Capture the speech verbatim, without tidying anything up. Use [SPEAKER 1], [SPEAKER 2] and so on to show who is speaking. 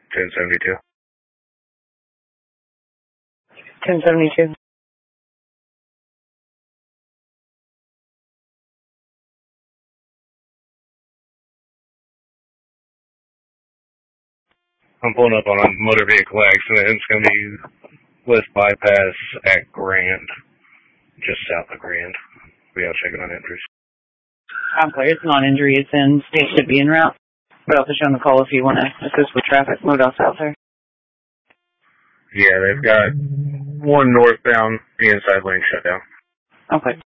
[SPEAKER 1] ten seventy-two.
[SPEAKER 2] ten seventy-two.
[SPEAKER 1] I'm pulling up on a motor vehicle accident. It's going to be West Bypass at Grand, just south of Grand. We are checking on entries.
[SPEAKER 2] I'm clear. It's not injury. It's in. State should be en route. But I'll put you on the call if you want to assist with traffic. What else out there?
[SPEAKER 1] Yeah, they've got one northbound, the inside lane shut down.
[SPEAKER 2] Okay.